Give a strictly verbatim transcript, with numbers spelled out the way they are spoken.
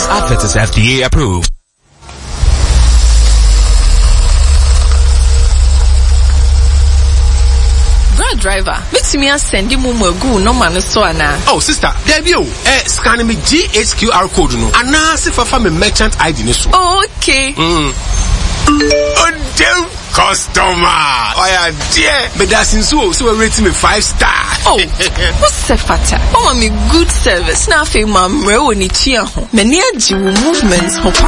This advert is F D A approved. Brad driver, makes me send you more go no man so na. Oh sister, there you eh scan me G H Q R code no. Ana se fa me merchant I D ni so. Oh, okay. Mm. Oh damn customer. Oh yeah, dear. But that's in so so rate me five star. Oh, what's the fata? Oh, me good service. Na fe ma mre woni chia ho. Many aji movements ho.